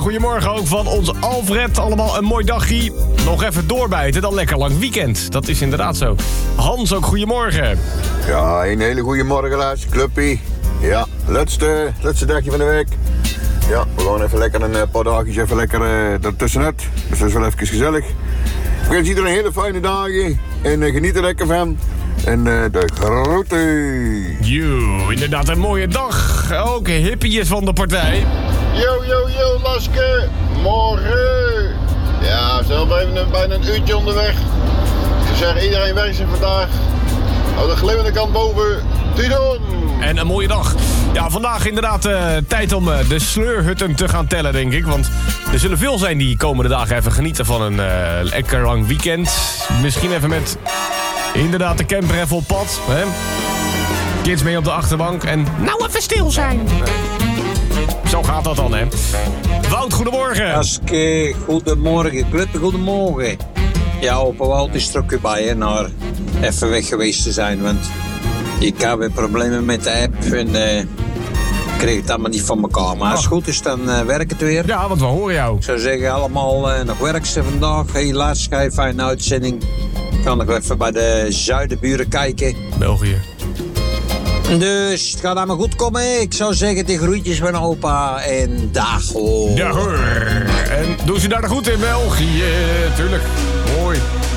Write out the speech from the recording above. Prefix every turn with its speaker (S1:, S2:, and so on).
S1: goedemorgen ook van ons Alfred. Allemaal een mooi dagje. Nog even doorbijten, dan lekker lang weekend. Dat is inderdaad zo. Hans, ook goedemorgen.
S2: Ja, een hele goede morgen, luister, clubpie. Ja, laatste dagje van de week. Ja, we gaan even lekker een paar dagjes even lekker ertussenuit. Dus dat is wel even gezellig. Ik wens iedereen hele fijne dagen. En geniet er lekker van. En de groeten.
S1: Joe, inderdaad een mooie dag. Ook hippies van de partij.
S3: Yo, Laske. Morgen. Ja, we zijn al bijna een uurtje onderweg. Ik zou zeggen, iedereen werkt vandaag. Hou de glimmende kant boven. Tidon.
S1: En een mooie dag. Ja, vandaag inderdaad tijd om de sleurhutten te gaan tellen, denk ik. Want er zullen veel zijn die komende dagen even genieten van een lekker lang weekend. Misschien even met inderdaad de camper even op pad. Hè? Kids mee op de achterbank en nou even stil zijn. Zo gaat dat dan, hè. Wout, goedemorgen.
S4: Aske, goedemorgen. Klutte, goedemorgen. Ja, opa Wout is er ook weer bij, hè, naar even weg geweest te zijn. Want ik heb weer problemen met de app en kreeg het allemaal niet van elkaar. Maar als het goed is, dan werkt het weer.
S1: Ja, want we horen jou.
S4: Ik zou zeggen, allemaal nog werksten vandaag. Helaas, schijf, fijne uitzending. Ik kan nog even bij de zuidenburen kijken.
S1: België.
S4: Dus het gaat allemaal goed komen. Ik zou zeggen, de groetjes van opa en dag hoor.
S1: Ja hoor. En doen ze daar de goed in België? Tuurlijk. Mooi.